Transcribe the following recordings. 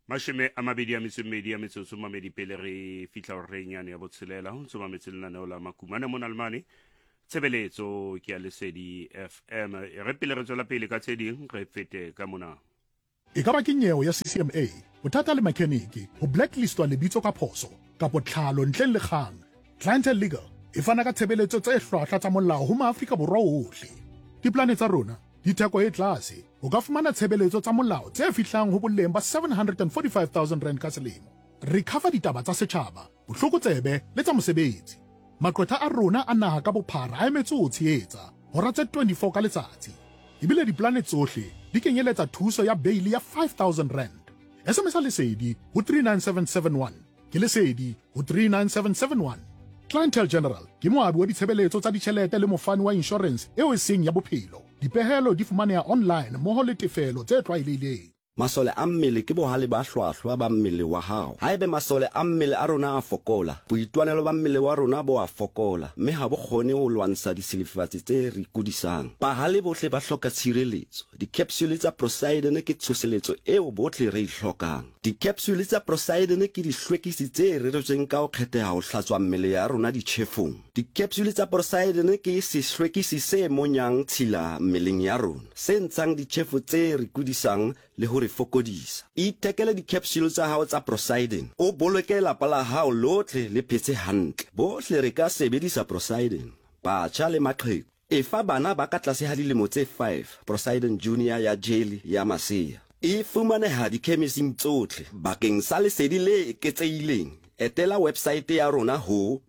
Masheme a mabedi a metsomedi a metsotso mamedi pele re fitla o renyane ya botshelela ho ntso mametse lenaneo la makumane mona lemane tshebeletso ke ya Lesedi FM re pele re tswela pele ka tseding re fete ka mona e ka ba ke nyewe ya CCMA bothata le mechanic ho blacklistwa lebitso ka phoso kapo tlhalo ntleng le kgang Clientele Legal e fana ka tshebeletso tse hlwahlwa tsa molao ho maAfrika Borwa ohle diplane tsa rona ditheko e tlase o ka fumana tshebeletso tsa molao tse fihlang ho boleng ba 745,000 rand ka selemo re cover ditaba tsa setjhaba bohlokotsebe le tsa mosebetsi maqwetha a rona a naha ka bophara a emetse ho tshehetsa hora tse 24 ka letsatsi ebile diplane tsohle di kenyeletsa thuso ya bail ya 5,000 rand SMS Lesedi ho 39771 ke Lesedi ho 39771 Clientele General ke moabi wa ditshebeletso tsa ditjhelete le mofani wa insurance eo e seng ya bophelo dipehelo di fumaneha online moho le tefelo tse tlwaelehileng masole a mmele ke bohale ba hlwahlwa ba mmele wa hao haebe masole a mmele a rona a fokola boitwanelo ba mmele wa rona bo a fokola mme ha bo kgone ho lwantsha disilifatsi tse re kudisang bahale bohle ba hloka tshireletso di-capsule tsa Poseidon ke tshoseletso eo bohle re ihlokang di-capsule tsa Poseidon ke dihlwekisi tse reretsweng ka ho kgetheha ho hlatswa mmele ya rona ditjhefong di-capsule tsa Poseidon ke sehlwekisi se monyang tshila mmeleng ya rona se ntshang ditjhefo tse re kudisang le ho re fokodisa itekele di-capsule tsa hao tsa Poseidon o boloke lapa la hao lotle le phetse hantle bohle re ka sebedisa Poseidon batjha le maqheku efa bana ba ka tlase ha dilemo tse 5 Poseidon Junior ya jelly ya masea e fumaneha dikhemising tsohle bakeng sa lesedi le eketsehileng etela website ya rona ho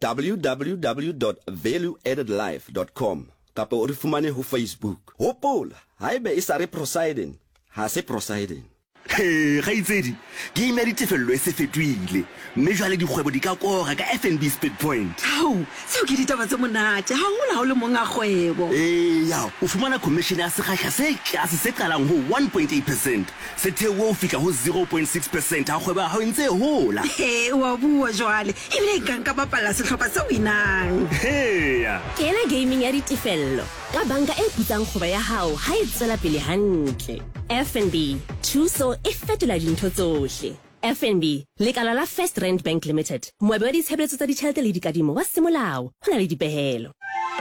www.valueaddedlife.com kapa o re fumane ho Facebook hopola haebe e sa re Poseidon ha se Poseidon ga itsedi game ya ditefello e se fetohile mme jwale dikgwebo di ka kora ka FNB Speed Point hao seo ke ditaba tse monate ha hona ha o le monga kgwebo ya o fumana commission ya sekgahla se tlase se qalang ho 1.8% se theoha ho fihla ho 0.6% ha kgwebo ha o ntse hola wa bua jwale ebile ka nka bapala sehlopha se winang ya kena gaming ya ditefello ka banka e putsang kgwebo ya hao ha e tswela pele hantle FNB thuso e fetola dintho tsohle FNB lekala la First Rand Bank Limited moabi wa ditshebeletso tsa ditjhelete le dikadimo wa semolao ho na le dipehelo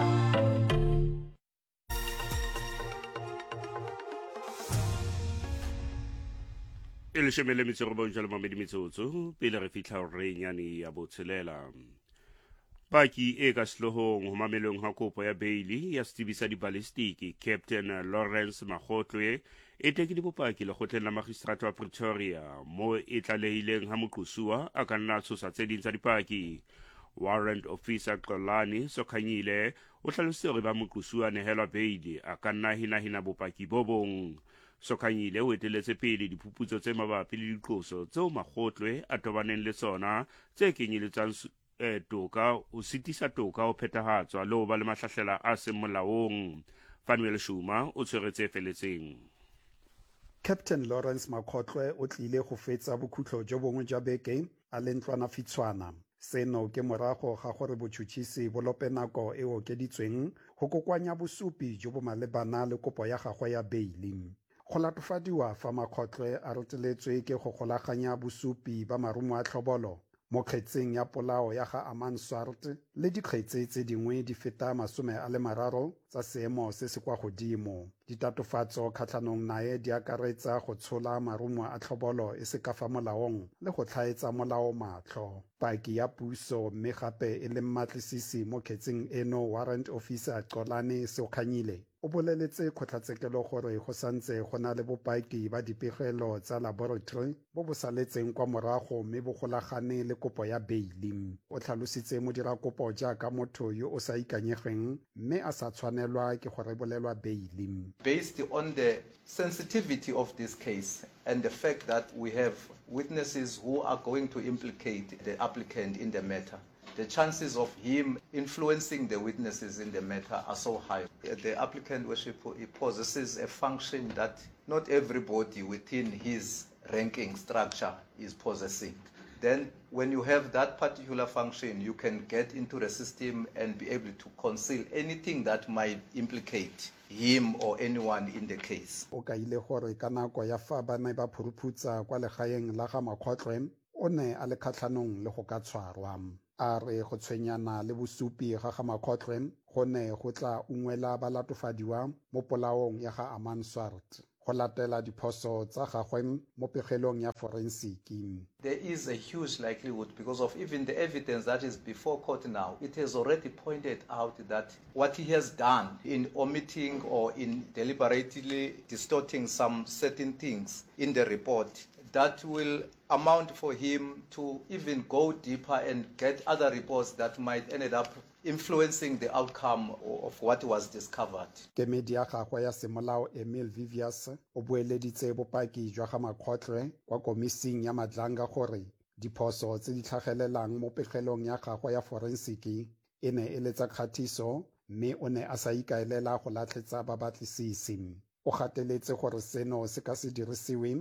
le shemele metsero bo jalo mamedi metsotso pele re fitla re nyane ya botshelela Paki e ka slohong ho mamelong ha kopo ya bail ya setibisa di-ballistic Captain Lawrence Makgotlwe e tekile bopaki lekgotleng la magistrate wa Pretoria mo e tlalehileng ha moqosuwa a ka nna tshosa tse ding tsa dipaki Warrant Officer Xolani Sokhanyile o hlalositse hore ba moqosuwa nehelwa bail a ka nna hina bopaki bo bong Sokhanyile o eteletse pele diphuputso tse mabapi le diqoso tseo Makgotlwe a tobaneng le tsona tse kenyeletsang toka o sitisa toka o phethahatswa le ho ba le mahlahlela a seng molaong Fanuel Shuma o tshweretse feletseng Captain Lawrence Makgotlwe o tlile go fetsa bokhutlo jo bongwe jwa beke a le ntlwanafitshwana seno ke morago ga gore botšhotšhisi bo lope nako e okeditsweng go kokoanya bosupi jo bo malebana le kopo ya gagwe ya beili go latofadiwa fa Makgotlwe a reteletswe ke go golaganya bosupi ba marumo a tlhobolo mo kgetseng ya polao ya ga Aman Swart le dikgetse tse dingwe di feta 30 tsa seemo se se kwa godimo ditatofatso kgatlhanong nae di akaretsa go tshola marumo a tlhobolo e se ka fa molaong le go tlhaetsa molao matlho paki ya puso mme gape e le mmatlisisi mo kgetseng eno Warrant Officer Xolani Sokhanyile o boleletse kgotlatshekelo gore go santse go na le bopaki ba dipegelo tsa laboratory bo bo saletseng kwa morago mme bo golagane le kopo ya beili o tlhalositse modirakopo jaaka motho yo o sa ikanyegeng mme a sa tshwanelwa ke go rebolelwa beili Based on the sensitivity of this case and the fact that we have witnesses who are going to implicate the applicant in the matter, the chances of him influencing the witnesses in the matter are so high. The applicant possesses a function that not everybody within his ranking structure is possessing. then when you have that particular function, you can get into the system and be able to conceal anything that might implicate him or anyone in the case. O ka ile gore ka nako ya fa ba ne ba phuruputsa kwa legaeng la ga Makgotlwe o ne a le kgatlhanong le go ka tshwarwa. A re go tshwenyana le bosupi ga ga Makgotlwe go ne go tla ungwela balatofadiwa mo polaong ya ga Aman Swart go latela diphoso tsa gagwe mo pegelong ya forensic. There is a huge likelihood because of even the evidence that is before court now. It has already pointed out that what he has done in omitting or in deliberately distorting some certain things in the report, that will amount for him to even go deeper and get other reports that might end up influencing the outcome of what was discovered. Kemedi ya gagwe ya semolao Emil Vivius o boeleditse bopaki jwa ga Makgotlwe kwa komising ya Madlanga gore diphoso tse di tlhagelelang mo pegelong ya gagwe ya forensic e ne e le tsa kgatiso mme o ne a sa ikaelela go latlhetsa babatlisisi. O gateletse gore seno se ka se dirisiwe